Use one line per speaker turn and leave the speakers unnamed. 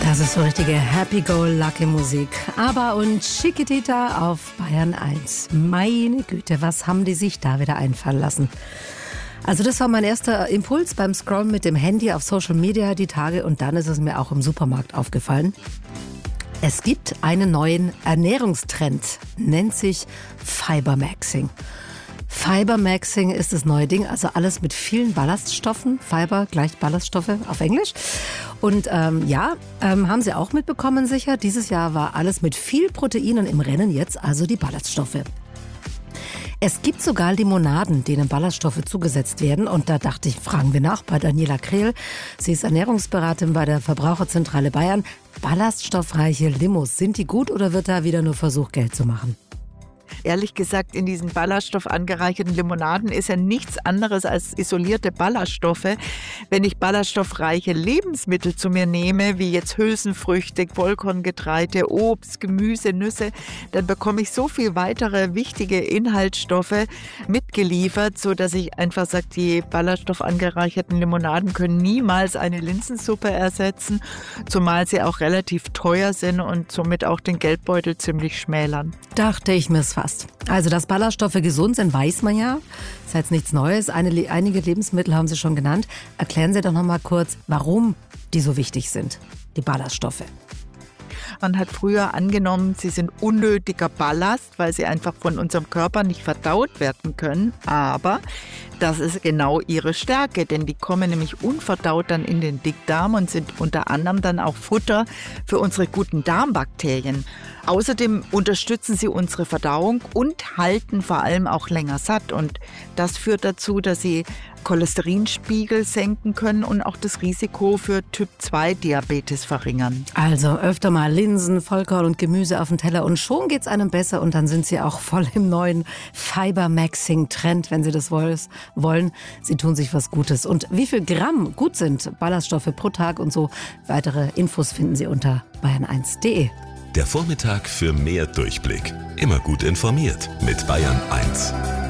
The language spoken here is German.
Das ist so richtige Happy-Go-Lucky-Musik. ABBA und Chiquitita auf Bayern 1. Meine Güte, was haben die sich da wieder einfallen lassen? Also das war mein erster Impuls beim Scrollen mit dem Handy auf Social Media die Tage, und dann ist es mir auch im Supermarkt aufgefallen. Es gibt einen neuen Ernährungstrend, nennt sich Fibermaxing. Fibermaxing ist das neue Ding, also alles mit vielen Ballaststoffen. Fiber gleich Ballaststoffe auf Englisch. Und haben Sie auch mitbekommen sicher, dieses Jahr war alles mit viel Proteinen im Rennen, jetzt also die Ballaststoffe. Es gibt sogar Limonaden, denen Ballaststoffe zugesetzt werden. Und da dachte ich, fragen wir nach bei Daniela Krehl. Sie ist Ernährungsberaterin bei der Verbraucherzentrale Bayern. Ballaststoffreiche Limos, sind die gut oder wird da wieder nur versucht, Geld zu machen?
Ehrlich gesagt, in diesen ballaststoffangereicherten Limonaden ist ja nichts anderes als isolierte Ballaststoffe. Wenn ich ballaststoffreiche Lebensmittel zu mir nehme, wie jetzt Hülsenfrüchte, Vollkorngetreide, Obst, Gemüse, Nüsse, dann bekomme ich so viel weitere wichtige Inhaltsstoffe mitgeliefert, sodass ich einfach sage, die ballaststoffangereicherten Limonaden können niemals eine Linsensuppe ersetzen, zumal sie auch relativ teuer sind und somit auch den Geldbeutel ziemlich schmälern.
Dachte ich mir's fast. Also, dass Ballaststoffe gesund sind, weiß man ja. Das ist jetzt nichts Neues. Einige Lebensmittel haben Sie schon genannt. Erklären Sie doch noch mal kurz, warum die so wichtig sind, die Ballaststoffe.
Man hat früher angenommen, sie sind unnötiger Ballast, weil sie einfach von unserem Körper nicht verdaut werden können. Aber das ist genau ihre Stärke, denn die kommen nämlich unverdaut dann in den Dickdarm und sind unter anderem dann auch Futter für unsere guten Darmbakterien. Außerdem unterstützen sie unsere Verdauung und halten vor allem auch länger satt. Und das führt dazu, dass sie Cholesterinspiegel senken können und auch das Risiko für Typ-2-Diabetes verringern.
Also öfter mal Linsen, Vollkorn und Gemüse auf den Teller und schon geht's einem besser, und dann sind Sie auch voll im neuen Fibermaxing-Trend, wenn Sie das wollen. Sie tun sich was Gutes. Und wie viel Gramm gut sind Ballaststoffe pro Tag und so, weitere Infos finden Sie unter bayern1.de.
Der Vormittag für mehr Durchblick. Immer gut informiert mit Bayern 1.